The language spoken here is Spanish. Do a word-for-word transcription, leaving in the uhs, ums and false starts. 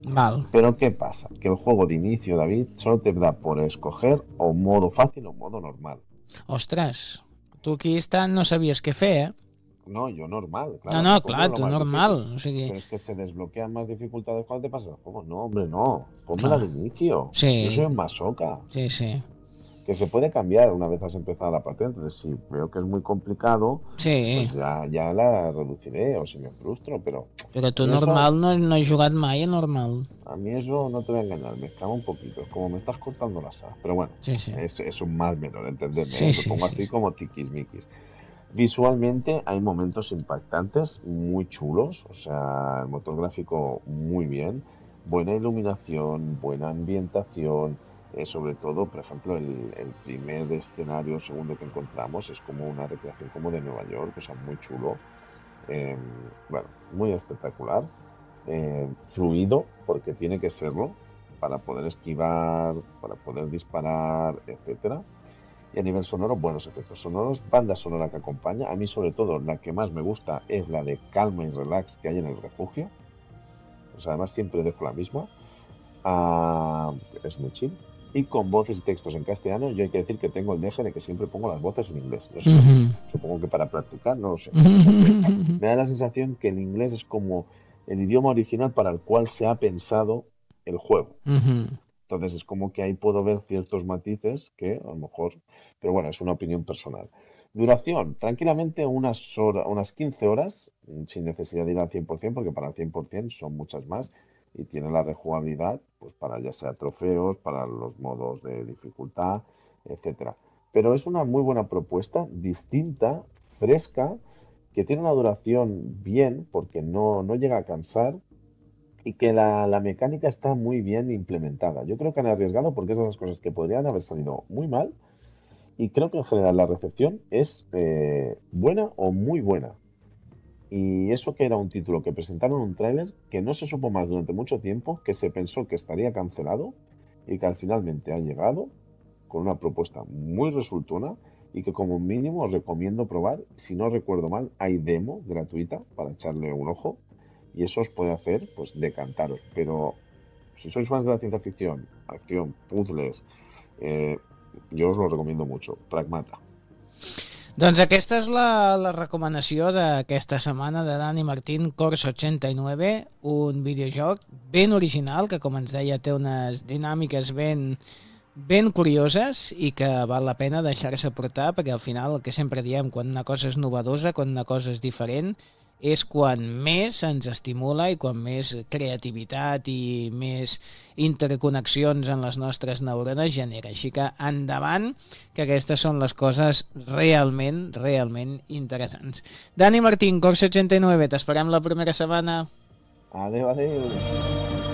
Val. Pero ¿qué pasa? Que el juego de inicio, David, solo te da por escoger o modo fácil o modo normal. Ostres, tu aquí estant no sabies què fer, eh? No, yo normal, No, claro, no, me compro clar, lo tu más normal. difícil. O sigui, Pero es que se desbloquean más dificultades cuando te pasas el juego. No, hombre, no. Ponme la clar. de inicio. Yo soy Sí, un masoca. sí, sí. Que se puede cambiar una vez has empezado la patente. Entonces, si veo que es muy complicado, Sí, pues ya, ya la reduciré o si me frustro. Pero però a tu mí eso, normal no, no he jugat mai a normal. a mí eso no te voy a engañar, me escama un poquito. Es como me estás cortando las alas. Pero bueno, Sí, sí. es, es un mal menor, entendedme, Sí, ¿eh? Lo sí, pongo sí. así Sí. como tiquismiquis. Visualmente hay momentos impactantes, muy chulos, o sea, el motor gráfico muy bien, buena iluminación, buena ambientación, eh, sobre todo, por ejemplo, el, el primer escenario, segundo que encontramos es como una recreación como de Nueva York, o sea, muy chulo, eh, bueno, muy espectacular, eh, fluido, porque tiene que serlo, para poder esquivar, para poder disparar, etcétera. Y a nivel sonoro, buenos efectos sonoros, banda sonora que acompaña. A mí, sobre todo, la que más me gusta es la de calma y relax que hay en el refugio. O sea, además siempre dejo la misma. Ah, es muy chill. Y con voces y textos en castellano, yo hay que decir que tengo el deje de que siempre pongo las voces en inglés. No sé por qué. Mhm. Supongo que para practicar, no lo sé. Porque me da la sensación que el inglés es como el idioma original para el cual se ha pensado el juego. Mhm. Entonces es como que ahí puedo ver ciertos matices que a lo mejor, pero bueno, es una opinión personal. Duración, tranquilamente unas horas, unas quince horas, mm, sin necesidad de ir al cien por ciento, porque para el cien por ciento son muchas más y tiene la rejugabilidad, pues para ya sea trofeos, para los modos de dificultad, etcétera. Pero es una muy buena propuesta, distinta, fresca, que tiene una duración bien, porque no, no llega a cansar y que la, la mecánica está muy bien implementada. Yo creo que han arriesgado porque es de esas cosas que podrían haber salido muy mal y creo que en general la recepción es eh, buena o muy buena. Y eso que era un título que presentaron un tráiler que no se supo más durante mucho tiempo, que se pensó que estaría cancelado y que al finalmente ha llegado con una propuesta muy resultona y que como mínimo os recomiendo probar. Si no recuerdo mal, hay demo gratuita para echarle un ojo y eso os puede hacer pues decantaros. Pero si sois fans de la ciencia ficción, acción, puzzles, eh, yo os lo recomiendo mucho. Pragmata. Doncs aquesta és la, la recomanació d'aquesta setmana de Dani Martín, Corsa ochenta y nueve, un videojoc ben original que, com ens deia, té unes dinàmiques ben, ben curioses i que val la pena deixar-se portar, perquè al final el que sempre diem, quan una cosa és novedosa, quan una cosa és diferent, és quan més ens estimula i quan més creativitat i més interconnexions en les nostres neurones genera. Així que endavant, que aquestes són les coses realment, realment interessants. Dani Martín, Corsa ochenta y nueve, t'esperem la primera setmana. Adeu, adeu.